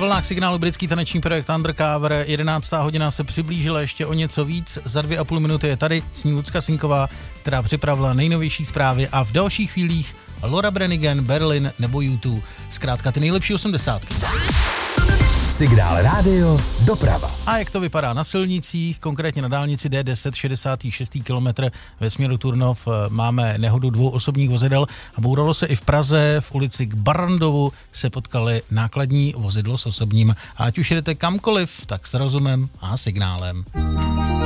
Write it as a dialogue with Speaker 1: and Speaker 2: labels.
Speaker 1: vlnách Signálu britský taneční projekt Undercover. 11. hodina se přiblížila ještě o něco víc. Za 2,5 minuty je tady s ní Lucka Sinková, která připravila nejnovější zprávy a v dalších chvílích Laura Branigan, Berlin nebo U2. Zkrátka ty nejlepší 80.
Speaker 2: Signál rádio doprava.
Speaker 1: A jak to vypadá na silnicích, konkrétně na dálnici D10 66. kilometr ve směru Turnov máme nehodu 2 osobních vozidel a bouralo se i v Praze, v ulici k Barandovu se potkali nákladní vozidlo s osobním. A ať už jedete kamkoliv, tak s rozumem a signálem.